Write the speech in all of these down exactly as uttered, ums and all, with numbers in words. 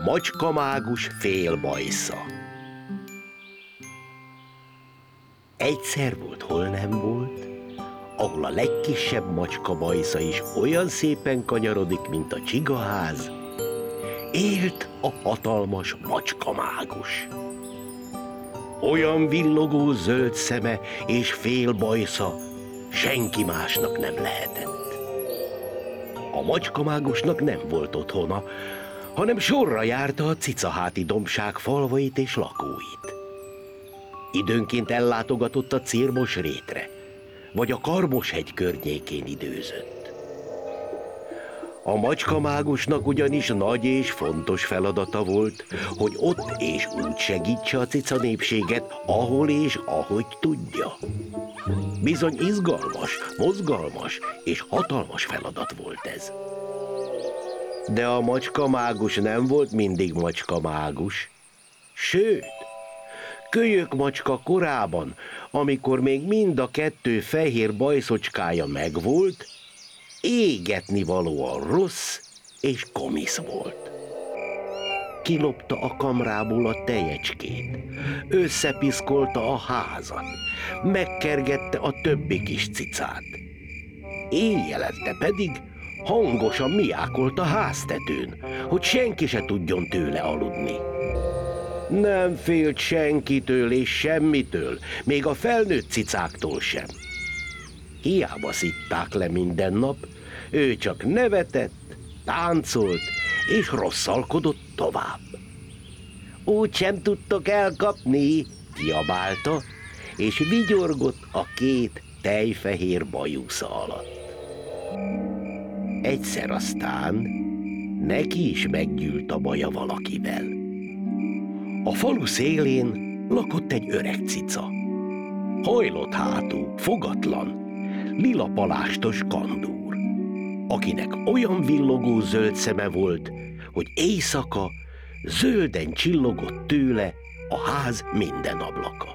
Macskamágus félbajsza. Egyszer volt, hol nem volt, ahol a legkisebb macskabajsza is olyan szépen kanyarodik, mint a csigaház, élt a hatalmas macskamágus. Olyan villogó zöld szeme és félbajsza senki másnak nem lehetett. A macskamágusnak nem volt otthona, hanem sorra járta a cicaháti dombság falvait és lakóit. Időnként ellátogatott a Cérmos rétre, vagy a Karmos-hegy környékén időzött. A macskamágusnak ugyanis nagy és fontos feladata volt, hogy ott és úgy segítse a cica népséget, ahol és ahogy tudja. Bizony izgalmas, mozgalmas és hatalmas feladat volt ez. De a macskamágus nem volt mindig macskamágus. Sőt, Kölyök macska korában, amikor még mind a kettő fehér bajszocskája megvolt, égetni valóan rossz és komisz volt. Kilopta a kamrából a tejecskét, összepiszkolta a házat, megkergette a többi kis cicát. Éjjelente pedig hangosan miákolt a háztetőn, hogy senki se tudjon tőle aludni. Nem félt senkitől és semmitől, még a felnőtt cicáktól sem. Hiába szitták le minden nap, ő csak nevetett, táncolt és rosszalkodott tovább. Úgy sem tudtok elkapni, kiabálta, és vigyorgott a két tejfehér bajusza alatt. Egyszer aztán neki is meggyűlt a baja valakivel. A falu szélén lakott egy öreg cica. Hajlott hátú, fogatlan, lila palástos kandúr, akinek olyan villogó zöld szeme volt, hogy éjszaka zölden csillogott tőle a ház minden ablaka.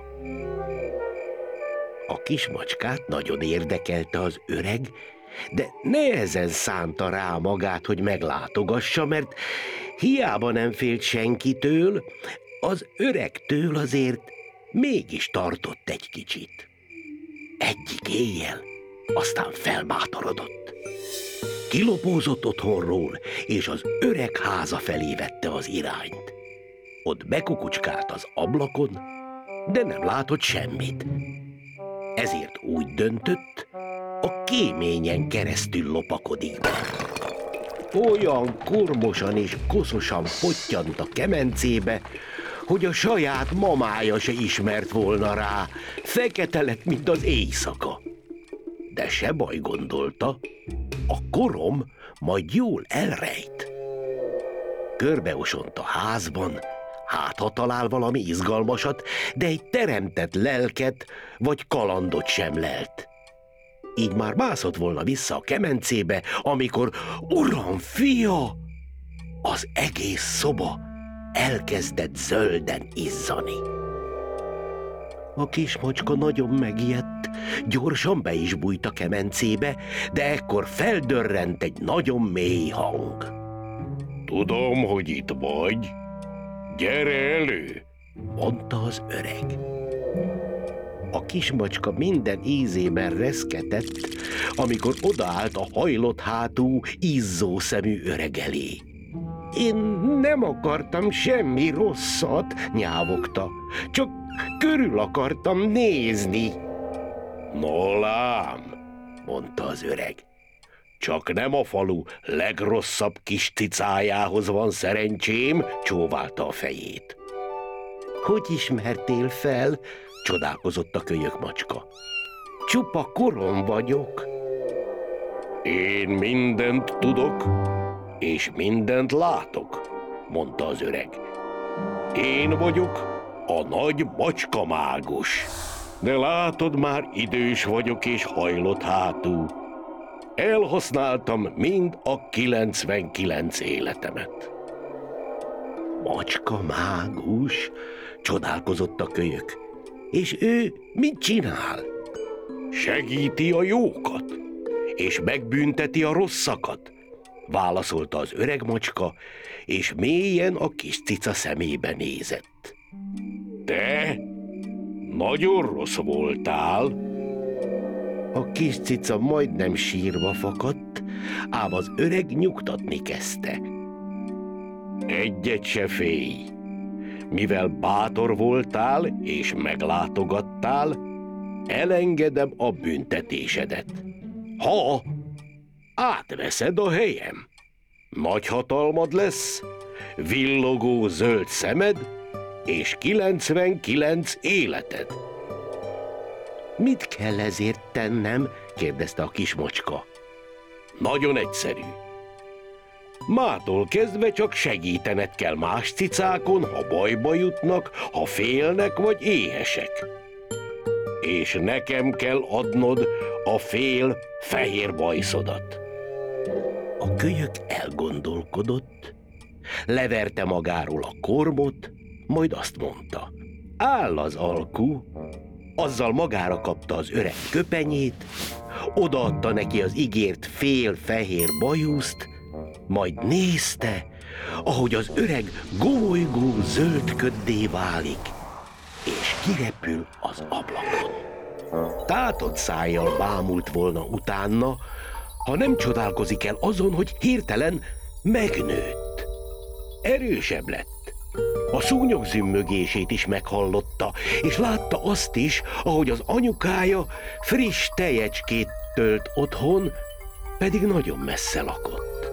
A kis macskát nagyon érdekelte az öreg, de nehezen szánta rá magát, hogy meglátogassa, mert hiába nem félt senkitől, az öregtől azért mégis tartott egy kicsit. Egyik éjjel aztán felbátorodott. Kilopózott otthonról, és az öreg háza felé vette az irányt. Ott bekukucskált az ablakon, de nem látott semmit. Ezért úgy döntött, a kéményen keresztül lopakodik be. Olyan kormosan és koszosan pottyant a kemencébe, hogy a saját mamája se ismert volna rá, fekete lett, mint az éjszaka. De se baj, gondolta, a korom majd jól elrejt. Körbeosont a házban, hát ha talál valami izgalmasat, de egy teremtett lelket vagy kalandot sem lelt. Így már mászott volna vissza a kemencébe, amikor, uram, fia, az egész szoba elkezdett zölden izzani. A kis macska nagyon megijedt, gyorsan be is bújt a kemencébe, de ekkor feldörrent egy nagyon mély hang. Tudom, hogy itt vagy. Gyere elő, mondta az öreg. A kismacska minden ízében reszketett, amikor odaállt a hajlott hátú, izzó szemű öreg elé. Én nem akartam semmi rosszat, nyávogta, csak körül akartam nézni. No lám, mondta az öreg, csak nem a falu legrosszabb kis cicájához van szerencsém, csóválta a fejét. Hogy ismertél fel? Csodálkozott a kölyök macska. Csupa korom vagyok. Én mindent tudok, és mindent látok, mondta az öreg. Én vagyok a nagy macskamágus. De látod, már idős vagyok és hajlott hátú. Elhasználtam mind a kilencvenkilenc életemet. Macskamágus? Csodálkozott a kölyök. És ő mit csinál? Segíti a jókat, és megbünteti a rosszakat. válaszolta az öreg macska, és mélyen a kis cica szemébe nézett. Te nagyon rossz voltál. A kis cica majdnem sírva fakadt, ám az öreg nyugtatni kezdte. Egyet se félj, mivel bátor voltál és meglátogattál, elengedem a büntetésedet. Ha átveszed a helyem, nagy hatalmad lesz, villogó zöld szemed és kilencvenkilenc életed. Mit kell ezért tennem? Kérdezte a kis macska. Nagyon egyszerű. Mától kezdve csak segítened kell más cicákon, ha bajba jutnak, ha félnek vagy éhesek. És nekem kell adnod a fél fehér bajszodat. A kölyök elgondolkodott, leverte magáról a kormot, majd azt mondta. Áll az alku. Azzal magára kapta az öreg köpenyét, odaadta neki az ígért fél fehér bajuszt, majd nézte, ahogy az öreg gomolygó zöld köddé válik, és kirepül az ablakon. Tátott szájjal bámult volna utána, ha nem csodálkozik el azon, hogy hirtelen megnőtt. Erősebb lett. A szúnyog zümmögését is meghallotta, és látta azt is, ahogy az anyukája friss tejecskét tölt otthon, pedig nagyon messze lakott.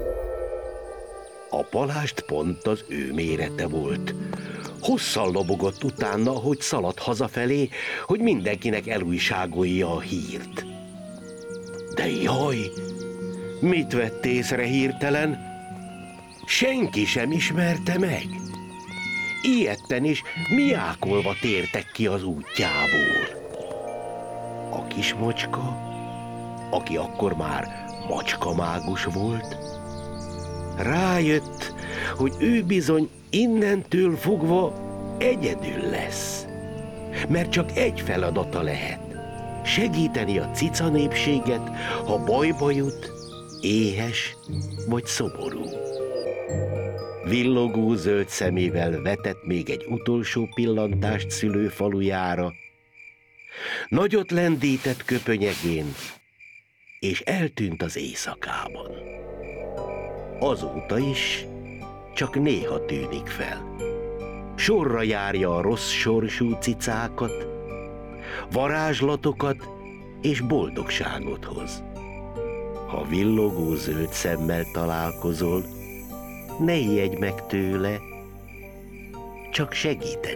A palást pont az ő mérete volt. Hosszan lobogott utána, hogy szaladt hazafelé, hogy mindenkinek elújságolja a hírt. De jaj, mit vett észre hirtelen? Senki sem ismerte meg. Ijedten és miákolva tértek ki az útjából. A kis macska, aki akkor már macskamágus volt, rájött, hogy ő bizony innentől fogva egyedül lesz. Mert csak egy feladata lehet. Segíteni a cica népséget, ha bajba jut, éhes vagy szomorú. Villogó zöld szemével vetett még egy utolsó pillantást szülőfalujára, nagyot lendített köpönyegén, és eltűnt az éjszakában. Azóta is csak néha tűnik fel. Sorra járja a rossz sorsú cicákat, varázslatokat és boldogságot hoz. Ha villogó zöld szemmel találkozol, ne ijedj meg tőle, csak segíteni